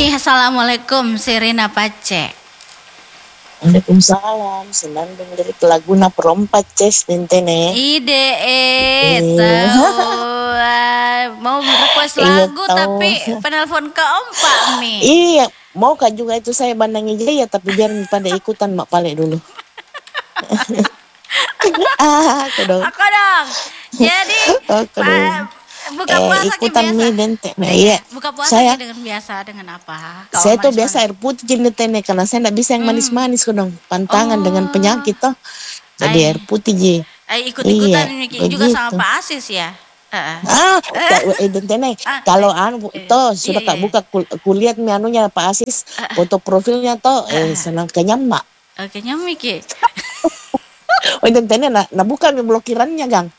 Assalamualaikum Sirina Pace. Waalaikumsalam, senang dengar lagu na perompat ces nentene. Ide Iya. tahu mau request Iya lagu tahu. tapi penelpon keempat Mi. Iya, mau kan juga itu saya bandangi ya, tapi biar pada ikutan mak pale dulu. Aku dong. Aku dong. Jadi Aku dong. buka puasa ikutan biasa. mie dente. Iya. Buka puasa Saya dengan biasa dengan apa? saya tuh biasa air putih nentene karena saya enggak bisa yang manis-manis dong. Pantangan dengan penyakit toh. Jadi air putih ji. Ikut-ikutan Iya, juga sama begitu. Pak Asis ya. Dentene kalau toh sudah iya. tak buka kulihat mi anunya Pak Asis foto profilnya toh senang kenyamak. Oke nyamik ya. Oh dentene na buka mi blokirannya gang.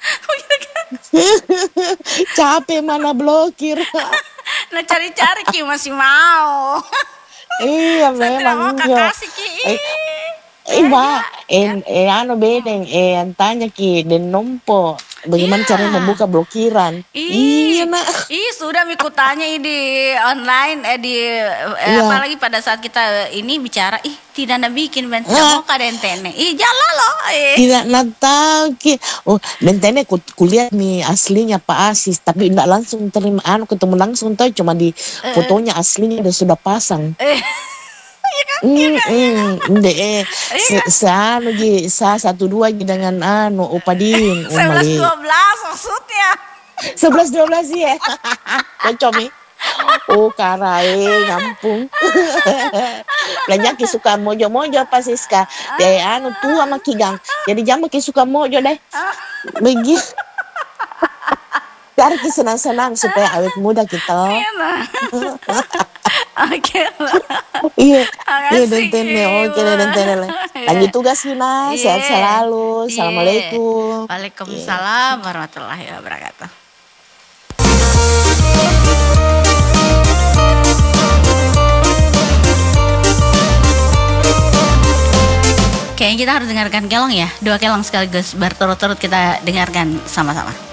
Capek mana blokir. Nah cari-cari Ki masih mau. Iya Saya tidak mau memang kasih Ki. Iba, ano bedeng, tanya ki, den nompo, bagaimana cara membuka blokiran? Iya nak. Sudah mikutanya di online, apalagi pada saat kita ini bicara, tidak nak bikin bentuk mau kadentene, jalan loh. Tidak nak tahu ki, bentene kulihat nih aslinya Pak Asis, tapi tidak langsung terima ketemu langsung tahu cuma di fotonya aslinya sudah pasang. Sano ji sa 12 dengan Upadin 11-12 maksudnya 11-12 ya. Kocomi. Karai ngampung. Belanja ki suka mojo-mojo apa Siska. Tua sama Kigang. Jadi jam ki suka mojo deh. Begitu. Cari ki senang-senang supaya awet muda kita. Oke lah. Iya dentene. Oke dentene. Lanjut tugas Yuna, sehat selalu. Assalamualaikum. Waalaikumsalam warahmatullahi wabarakatuh. Kayaknya kita harus dengarkan kelong ya, 2 kelong sekaligus berturut-turut kita dengarkan sama-sama.